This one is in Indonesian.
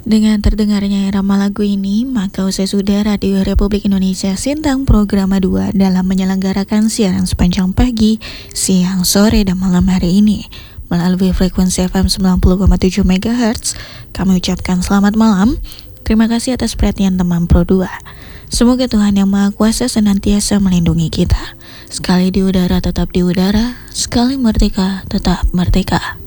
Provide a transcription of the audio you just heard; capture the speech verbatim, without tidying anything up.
Dengan terdengarnya irama lagu ini, maka usai sudah Radio Republik Indonesia Sintang Programa dua dalam menyelenggarakan siaran sepanjang pagi, siang, sore, dan malam hari ini melalui frekuensi F M sembilan puluh koma tujuh megahertz. Kami ucapkan selamat malam. Terima kasih atas perhatian teman Pro dua. Semoga Tuhan Yang Maha Kuasa senantiasa melindungi kita. Sekali di udara tetap di udara, sekali merdeka tetap merdeka.